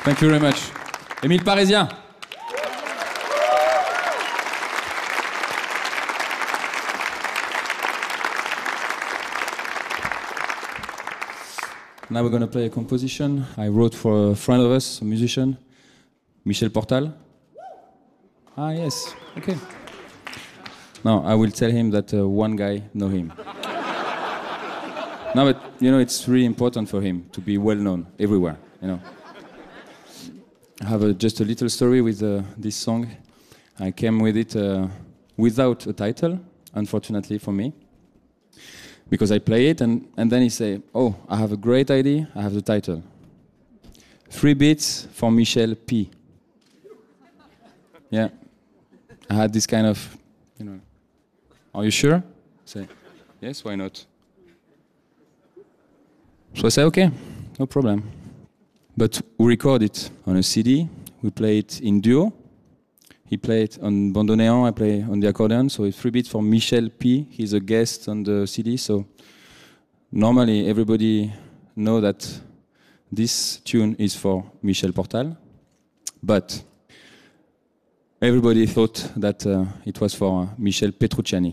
Thank you very much. Émile Parisien. Now we're going to play a composition I wrote for a friend of us, a musician, Michel Portal. Ah, yes, okay. Now I will tell him that one guy know him. No, but you know, it's really important for him to be well known everywhere, you know. I have just a little story with this song. I came with it without a title, unfortunately for me. Because I play it, and then he say, oh, I have a great idea, I have the title. 3 beats for Michel P. Yeah. I had this kind of, you know, are you sure? Say, yes, why not? So I say, okay, no problem. But we record it on a CD, we play it in duo. He played on bandoneon, I play on the accordion, so it's 3 beats for Michel P. He's a guest on the CD, so normally everybody know that this tune is for Michel Portal, but everybody thought that it was for Michel Petrucciani.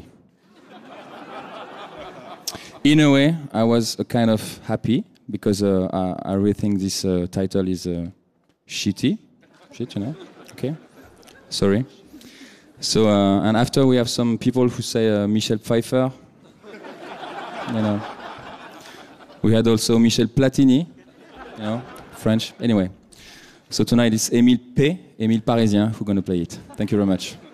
In a way, I was kind of happy, because I really think this title is shitty, you know, okay? Sorry. So, and after we have some people who say Michel Pfeiffer. You know. We had also Michel Platini, you know, French. Anyway. So tonight it's Émile P, Émile Parisien, who's going to play it. Thank you very much.